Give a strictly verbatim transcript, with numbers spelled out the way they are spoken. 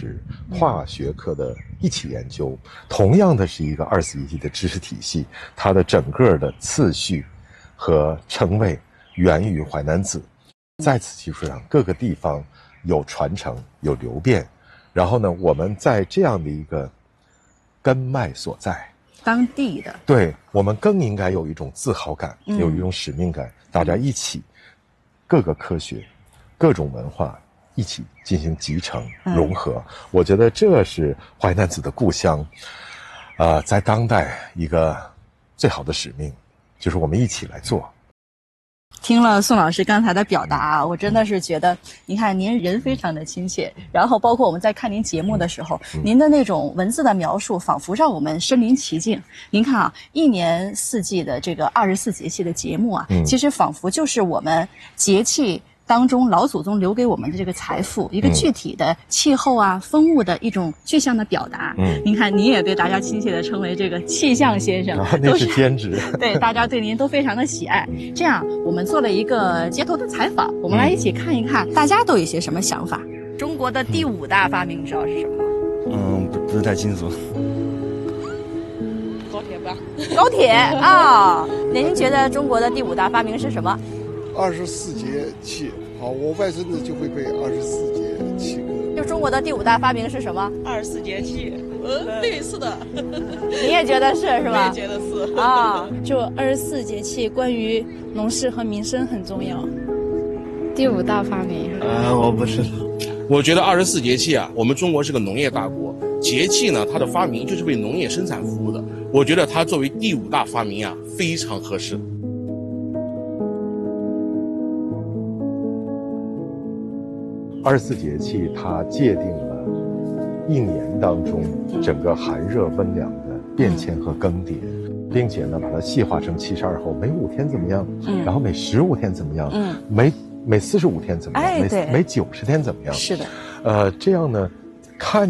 史、化学科的一起研究，同样的是一个二十世纪的知识体系，它的整个的次序和称谓源于淮南子。在此基础上，各个地方有传承，有流变，然后呢，我们在这样的一个根脉所在， 当地的， 对，我们更应该有一种自豪感， 嗯、 有一种使命感，大家一起，各个科学、各种文化一起进行集成融合。嗯、我觉得这是淮南子的故乡，呃，在当代一个最好的使命，就是我们一起来做。 听了宋老师刚才的表达啊，我真的是觉得，你看您人非常的亲切，然后包括我们在看您节目的时候，您的那种文字的描述，仿佛让我们身临其境。您看啊，一年四季的这个二十四节气的节目啊，其实仿佛就是我们节气当中老祖宗留给我们的这个财富，一个具体的气候啊、风物的一种具象的表达。嗯，您看，您也被大家亲切的称为这个气象先生， 啊、那是兼职。 对，大家对您都非常的喜爱。这样，我们做了一个街头的采访，我们来一起看一看，大家都有些什么想法。中国的第五大发明，知道是什么吗？ 嗯，不不是太清楚。 高铁吧？高铁啊！那您觉得中国的第五大发明是什么？ 二十四节气。好，我外孙子就会背二十四节气歌。 就中国的第五大发明是什么？ 二十四节气，呃，对，是的。 你也觉得是是吧？ 我也觉得是啊。 就二十四节气，关于农事和民生很重要。 第五大发明？ 呃，我不知道。 我觉得二十四节气啊，我们中国是个农业大国，节气呢，它的发明就是为农业生产服务的。我觉得它作为第五大发明啊，非常合适。 二十四节气，它界定了一年当中整个寒热温凉的变迁和更迭，并且呢，把它细化成七十二候，每五天怎么样，嗯，然后每十五天怎么样，嗯，每每四十五天怎么样， 哎， 每每九十天怎么样， 是的， 呃，这样呢，看